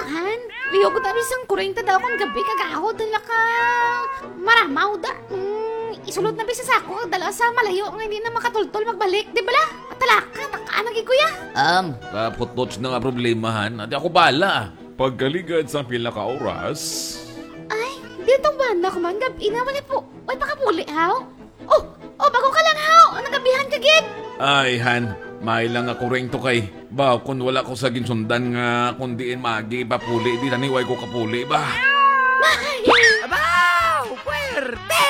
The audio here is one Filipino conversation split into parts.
Han. Liyo ko tabi sang 40 daw kung gabi kagahod nila ka. Maramaw da. Isulod na bisa sa ako. Dala sa malayo nga hindi na makatultol magbalik. Di bala? Matalaka. Takaan kuya. Kapot-tots na nga problemahan. Adi ako bala. Pagkaligad sa pila ka oras. Ay, dito ba na kuman gabi na wala po. Ay, pakapuli, haw? Bago ka lang, haw. Nagabihan ka, gid. Ay, Han. May lang ako rin to kay. Ba, kung wala ko sa ginsundan nga, kung diin magi, papuli, di naniway ko kapuli, ba? Abaw! Puwerte!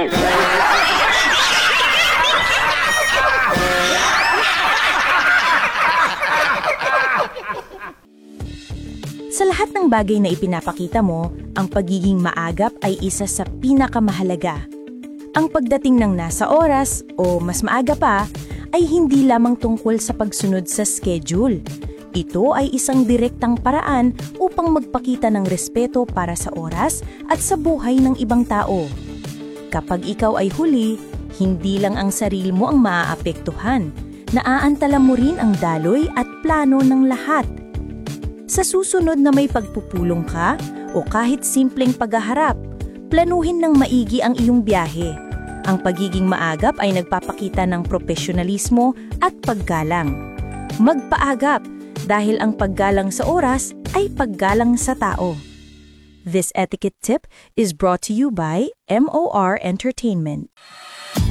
Sa lahat ng bagay na ipinapakita mo, ang pagiging maagap ay isa sa pinakamahalaga. Ang pagdating ng nasa oras o mas maaga pa ay hindi lamang tungkol sa pagsunod sa schedule. Ito ay isang direktang paraan upang magpakita ng respeto para sa oras at sa buhay ng ibang tao. Kapag ikaw ay huli, hindi lang ang sarili mo ang maaapektuhan. Naaantala mo rin ang daloy at plano ng lahat. Sa susunod na may pagpupulong ka o kahit simpleng paghaharap, planuhin ng maigi ang iyong biyahe. Ang pagiging maagap ay nagpapakita ng profesionalismo at paggalang. Magpaagap dahil ang paggalang sa oras ay paggalang sa tao. This etiquette tip is brought to you by MOR Entertainment.